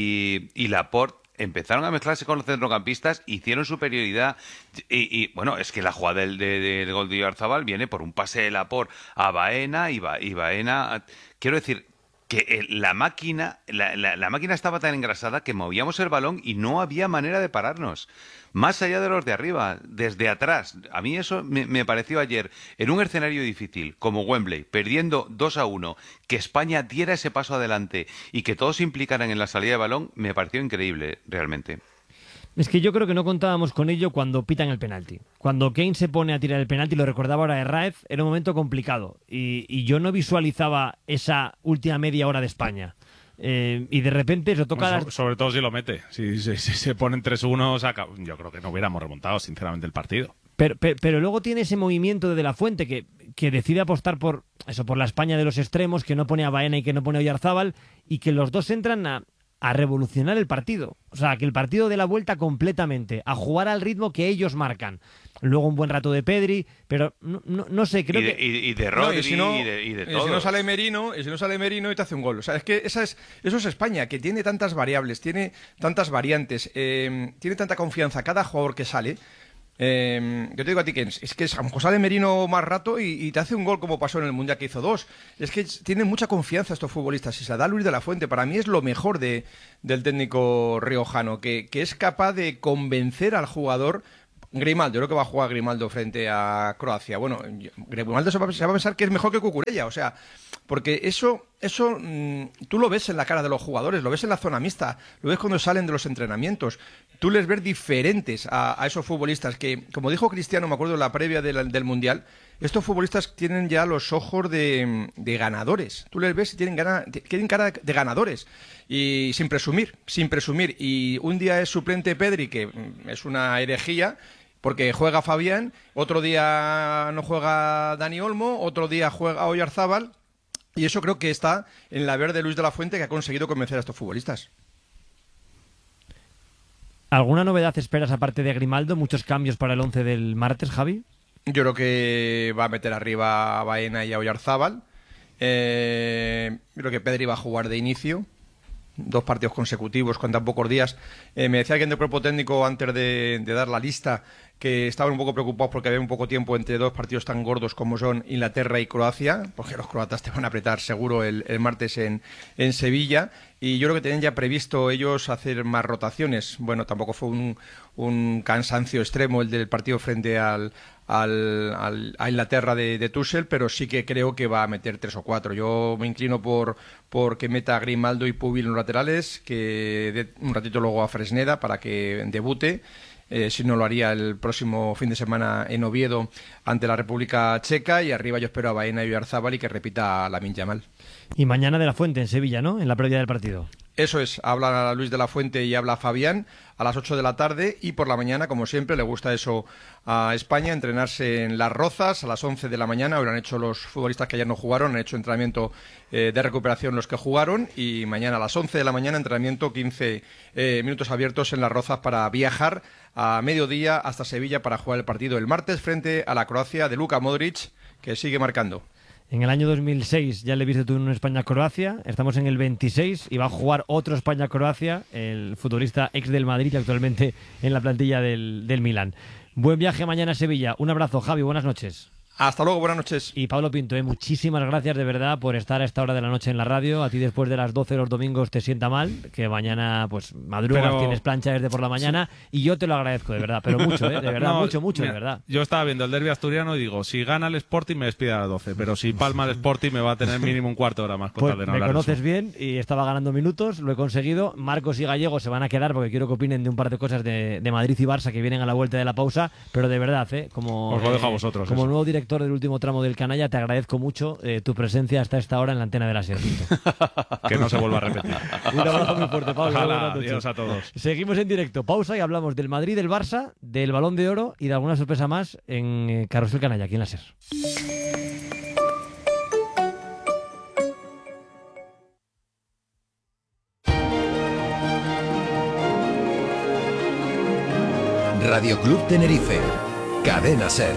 y Laporte empezaron a mezclarse con los centrocampistas, hicieron superioridad y bueno, es que la jugada del gol de Oyarzabal viene por un pase de Laporte a Baena y Baena, quiero decir que la máquina estaba tan engrasada que movíamos el balón y no había manera de pararnos. Más allá de los de arriba, desde atrás. A mí eso me pareció ayer, en un escenario difícil, como Wembley, perdiendo 2-1, que España diera ese paso adelante y que todos se implicaran en la salida de balón, me pareció increíble, realmente. Es que yo creo que no contábamos con ello cuando pitan el penalti. Cuando Kane se pone a tirar el penalti, lo recordaba ahora Herráez, era un momento complicado. Y yo no visualizaba esa última media hora de España. Y de repente se toca... Sobre todo si lo mete. Si se ponen 3-1, yo creo que no hubiéramos remontado, sinceramente, el partido. Pero luego tiene ese movimiento de la Fuente que decide apostar por la España de los extremos, que no pone a Baena y que no pone a Oyarzabal, y que los dos entran a revolucionar el partido. O sea, que el partido de la vuelta completamente, a jugar al ritmo que ellos marcan. Luego un buen rato de Pedri, pero no sé, creo que... Y de Rodri, y de todos. Si no sale Merino y te hace un gol. O sea, es que eso es España, que tiene tantas variables, tiene tantas variantes, tiene tanta confianza cada jugador que sale. Yo te digo a ti que es que a lo mejor sale Merino más rato y te hace un gol como pasó en el Mundial, que hizo 2. Es que tienen mucha confianza estos futbolistas y se la da Luis de la Fuente. Para mí es lo mejor del técnico riojano, que es capaz de convencer al jugador. Grimaldo, yo creo que va a jugar Grimaldo frente a Croacia. Bueno, Grimaldo se va a pensar que es mejor que Cucurella, o sea, porque eso tú lo ves en la cara de los jugadores, lo ves en la zona mixta, lo ves cuando salen de los entrenamientos. Tú les ves diferentes a esos futbolistas que, como dijo Cristiano, me acuerdo en la previa del Mundial, estos futbolistas tienen ya los ojos de ganadores. Tú les ves y tienen cara de ganadores. Y sin presumir. Y un día es suplente Pedri, que es una herejía, porque juega Fabián, otro día no juega Dani Olmo, otro día juega Oyarzabal, y eso creo que está en la verde de Luis de la Fuente, que ha conseguido convencer a estos futbolistas. ¿Alguna novedad esperas aparte de Grimaldo? ¿Muchos cambios para el 11 del martes, Javi? Yo creo que va a meter arriba a Baena y a Oyarzabal. Creo que Pedri va a jugar de inicio. 2 partidos consecutivos con tan pocos días. Me decía alguien del cuerpo técnico antes de dar la lista que estaban un poco preocupados porque había un poco tiempo entre 2 partidos tan gordos como son Inglaterra y Croacia, porque los croatas te van a apretar seguro el martes en Sevilla, y yo creo que tenían ya previsto ellos hacer más rotaciones. Bueno, tampoco fue un cansancio extremo el del partido frente a Inglaterra de Tuchel, pero sí que creo que va a meter 3 o 4. Yo me inclino por que meta a Grimaldo y Pubil en los laterales, que dé un ratito luego a Fresneda para que debute. Si no, lo haría el próximo fin de semana en Oviedo ante la República Checa, y arriba yo espero a Baena y Oyarzabal y que repita Lamine Yamal. Y mañana de la Fuente en Sevilla, ¿no? En la previa del partido. Eso es, habla Luis de la Fuente y habla Fabián a las 8 de la tarde, y por la mañana, como siempre, le gusta eso a España, entrenarse en Las Rozas a las 11 de la mañana. Lo han hecho los futbolistas que ayer no jugaron, han hecho entrenamiento de recuperación los que jugaron, y mañana a las 11 de la mañana entrenamiento, 15 minutos abiertos en Las Rozas para viajar a mediodía hasta Sevilla para jugar el partido el martes frente a la Croacia de Luka Modric, que sigue marcando. En el año 2006 ya le viste tú en una España-Croacia, estamos en el 26 y va a jugar otro España-Croacia, el futbolista ex del Madrid, actualmente en la plantilla del Milán. Buen viaje mañana a Sevilla. Un abrazo, Javi, buenas noches. Hasta luego, buenas noches. Y Pablo Pinto, muchísimas gracias de verdad por estar a esta hora de la noche en la radio. A ti después de las 12 los domingos te sienta mal, que mañana pues madrugas, tienes plancha desde por la mañana, sí. Y yo te lo agradezco de verdad, pero mucho, de verdad, mucho, mira, de verdad. Yo estaba viendo el derbi asturiano y digo, si gana el Sporting me despide a las 12, pero si palma el Sporting me va a tener mínimo un cuarto de hora más. Pues me conoces bien y estaba ganando minutos, lo he conseguido. Marcos y Gallego se van a quedar porque quiero que opinen de un par de cosas de Madrid y Barça que vienen a la vuelta de la pausa, pero de verdad, como os lo dejo a vosotros. Como nuevo director del último tramo del Canalla, te agradezco mucho tu presencia hasta esta hora en la antena de la SER. Que no se vuelva a repetir. Un abrazo muy fuerte, Pablo. Adiós a todos. Seguimos en directo. Pausa y hablamos del Madrid, del Barça, del Balón de Oro y de alguna sorpresa más en Carrusel Canalla, aquí en la SER. Radio Club Tenerife, Cadena SER.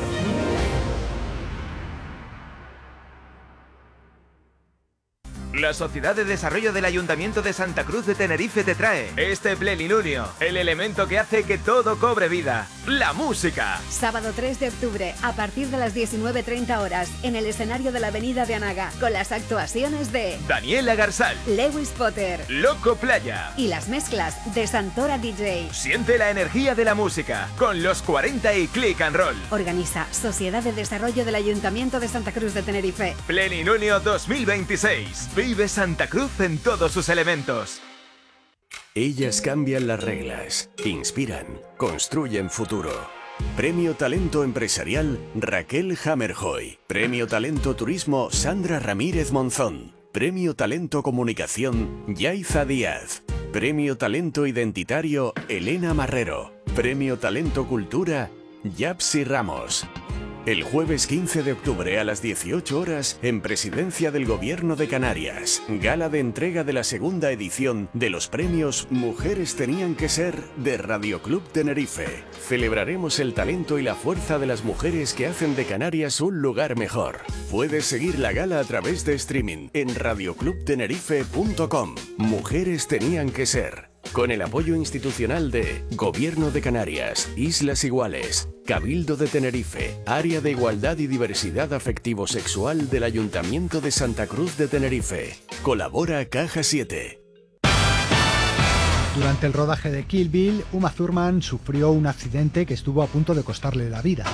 La Sociedad de Desarrollo del Ayuntamiento de Santa Cruz de Tenerife te trae este plenilunio, el elemento que hace que todo cobre vida, la música. Sábado 3 de octubre, a partir de las 19:30 horas, en el escenario de la Avenida de Anaga, con las actuaciones de Daniela Garzal, Lewis Potter, Loco Playa y las mezclas de Santora DJ. Siente la energía de la música con los 40 y Click and Roll. Organiza Sociedad de Desarrollo del Ayuntamiento de Santa Cruz de Tenerife. Plenilunio 2026. Vive Santa Cruz en todos sus elementos. Ellas cambian las reglas, inspiran, construyen futuro. Premio Talento Empresarial Raquel Hammerjoy. Premio Talento Turismo Sandra Ramírez Monzón. Premio Talento Comunicación Yaiza Díaz. Premio Talento Identitario Elena Marrero. Premio Talento Cultura Yapsi Ramos. El jueves 15 de octubre a las 18 horas en Presidencia del Gobierno de Canarias, gala de entrega de la segunda edición de los premios Mujeres Tenían que Ser de Radio Club Tenerife. Celebraremos el talento y la fuerza de las mujeres que hacen de Canarias un lugar mejor. Puedes seguir la gala a través de streaming en radioclubtenerife.com. Mujeres Tenían que Ser. Con el apoyo institucional de Gobierno de Canarias, Islas Iguales, Cabildo de Tenerife, Área de Igualdad y Diversidad Afectivo-Sexual del Ayuntamiento de Santa Cruz de Tenerife. Colabora Caja 7. Durante el rodaje de Kill Bill, Uma Thurman sufrió un accidente que estuvo a punto de costarle la vida.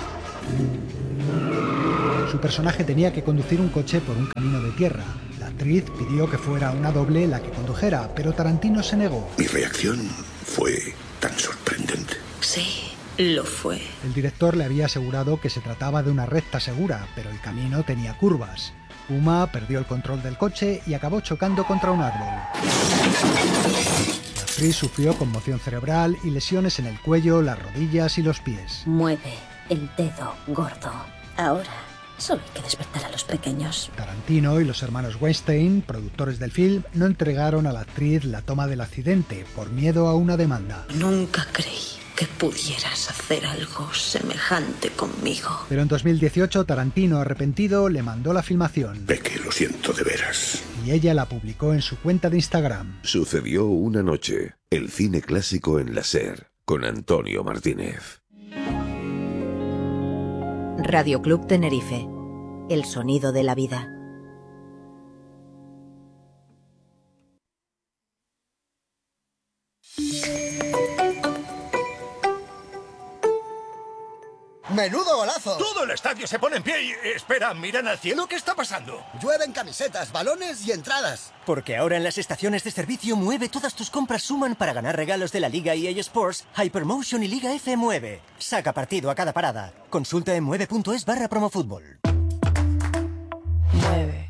Su personaje tenía que conducir un coche por un camino de tierra. La actriz pidió que fuera una doble la que condujera, pero Tarantino se negó. Mi reacción fue tan sorprendente. Sí, lo fue. El director le había asegurado que se trataba de una recta segura, pero el camino tenía curvas. Uma perdió el control del coche y acabó chocando contra un árbol. La actriz sufrió conmoción cerebral y lesiones en el cuello, las rodillas y los pies. Mueve el dedo gordo. Ahora solo hay que despertar a los pequeños. Tarantino y los hermanos Weinstein, productores del film, no entregaron a la actriz la toma del accidente por miedo a una demanda. Nunca creí que pudieras hacer algo semejante conmigo. Pero en 2018, Tarantino, arrepentido, le mandó la filmación. Peque, lo siento de veras. Y ella la publicó en su cuenta de Instagram. Sucedió una noche. El cine clásico en la SER, con Antonio Martínez. Radio Club Tenerife. El sonido de la vida. ¡Menudo golazo! Todo el estadio se pone en pie y... Espera, ¿miran al cielo? ¿Qué está pasando? Llueven camisetas, balones y entradas. Porque ahora en las estaciones de servicio Mueve todas tus compras suman para ganar regalos de la Liga EA Sports, Hypermotion y Liga F Mueve. Saca partido a cada parada. Consulta en mueve.es/promofutbol. Mueve.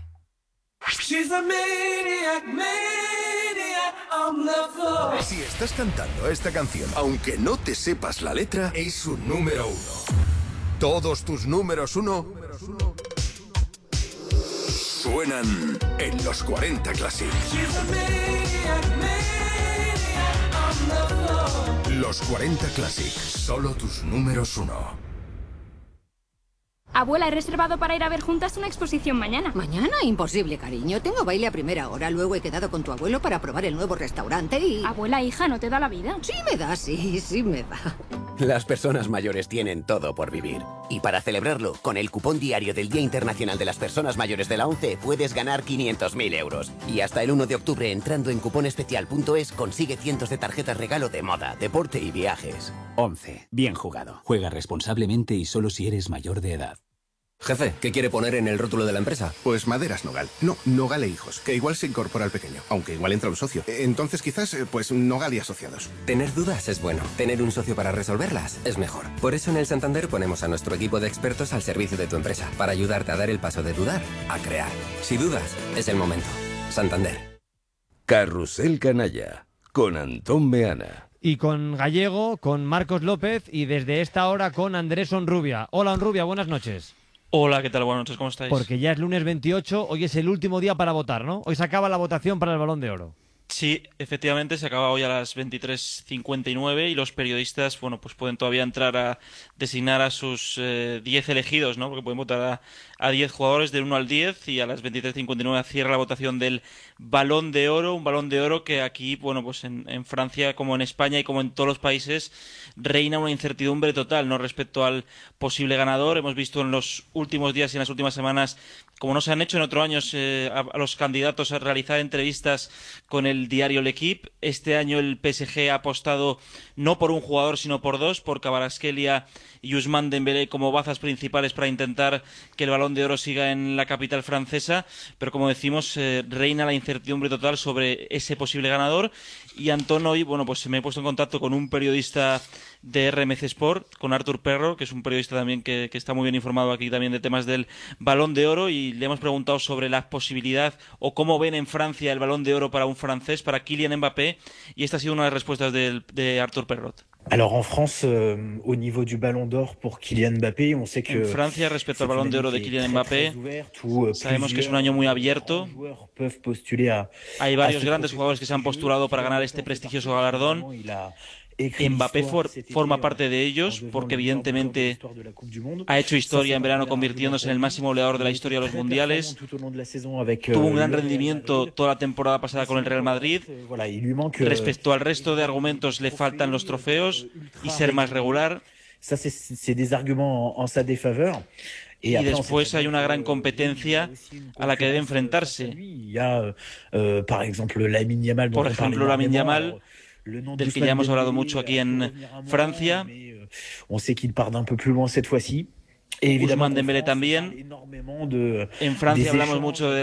Si estás cantando esta canción, aunque no te sepas la letra, es un número 1. Todos tus números 1 suenan en los 40 Classic. Los 40 Classic, solo tus números 1. Abuela, he reservado para ir a ver juntas una exposición mañana. ¿Mañana? Imposible, cariño. Tengo baile a primera hora. Luego he quedado con tu abuelo para probar el nuevo restaurante y... Abuela, hija, ¿no te da la vida? Sí me da, sí me da. Las personas mayores tienen todo por vivir. Y para celebrarlo, con el cupón diario del Día Internacional de las Personas Mayores de la ONCE puedes ganar 500.000 euros. Y hasta el 1 de octubre, entrando en cuponespecial.es, consigue cientos de tarjetas regalo de moda, deporte y viajes. ONCE. Bien jugado. Juega responsablemente y solo si eres mayor de edad. Jefe, ¿qué quiere poner en el rótulo de la empresa? Pues Maderas Nogal. No, Nogal e Hijos, que igual se incorpora al pequeño, aunque igual entra un socio. Entonces quizás, pues Nogal y Asociados. Tener dudas es bueno. Tener un socio para resolverlas es mejor. Por eso en el Santander ponemos a nuestro equipo de expertos al servicio de tu empresa, para ayudarte a dar el paso de dudar a crear. Si dudas, es el momento. Santander. Carrusel Canalla, con Antón Meana. Y con Gallego, con Marcos López y desde esta hora con Andrés Onrubia. Hola Onrubia, buenas noches. Hola, ¿qué tal? Buenas noches, ¿cómo estáis? Porque ya es lunes 28, hoy es el último día para votar, ¿no? Hoy se acaba la votación para el Balón de Oro. Sí, efectivamente, se acaba hoy a las 23:59 y los periodistas, bueno, pues pueden todavía entrar a designar a sus 10 elegidos, ¿no? Porque pueden votar a 10 jugadores del 1 al 10 y a las 23:59 cierra la votación del Balón de Oro, un Balón de Oro que aquí, bueno, pues en Francia como en España y como en todos los países reina una incertidumbre total, ¿no? Respecto al posible ganador. Hemos visto en los últimos días y en las últimas semanas, como no se han hecho en otros años, a los candidatos a realizar entrevistas con el diario L'Equipe. Este año el PSG ha apostado no por un jugador, sino por dos, por Kvaratskhelia y Ousmane Dembélé como bazas principales para intentar que el Balón de Oro siga en la capital francesa. Pero como decimos, reina la incertidumbre total sobre ese posible ganador. Y Antón, hoy, bueno, pues me he puesto en contacto con un periodista de RMC Sport, con Artur Perro, que es un periodista también que está muy bien informado aquí también de temas del Balón de Oro, y le hemos preguntado sobre la posibilidad o cómo ven en Francia el Balón de Oro para un francés, para Kylian Mbappé, y esta ha sido una de las respuestas de Artur Perrot. Alors en France, au niveau du Ballon d'Or pour Kylian Mbappé, on sait que en Francia, respecto al Balón de Oro de Kylian Mbappé, sabemos que es un año muy abierto. Hay varios grandes jugadores que se han postulado para ganar este prestigioso galardón. Mbappé forma parte de ellos porque evidentemente ha hecho historia en verano convirtiéndose en el máximo goleador de la historia de los mundiales. Tuvo un gran rendimiento toda la temporada pasada con el Real Madrid. Respecto al resto de argumentos, le faltan los trofeos y ser más regular. Y después hay una gran competencia a la que debe enfrentarse. Por ejemplo, Lamine Yamal, del que ya hemos hablado mucho aquí en Francia. Ousmane Dembélé también. En Francia hablamos mucho de